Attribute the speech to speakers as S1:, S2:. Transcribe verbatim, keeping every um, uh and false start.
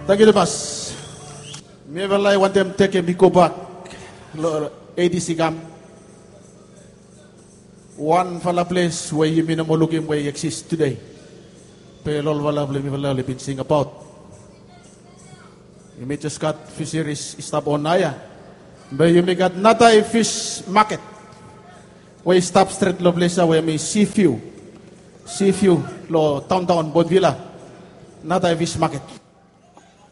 S1: Thank you, boss. Me well, I want them take me go back. A D C camp. One fala place where you mean mo looking where exist today. Pero wala wala mi wala lipin sing about. You may just got fisheries stop on naya. But you may got not a fish market. Where stop street lo place where may sea view. Sea view lo town town Bodvilla. Not a fish market.